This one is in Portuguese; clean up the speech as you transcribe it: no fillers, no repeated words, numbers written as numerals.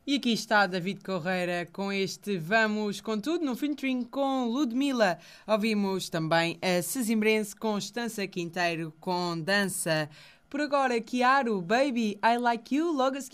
E aqui está David Correia com este Vamos com Tudo no featuring com Ludmilla. Ouvimos também a sesimbrense Constança Quinteiro com Dança. Por agora, Chiaro, Baby, I Like You, logo a seguir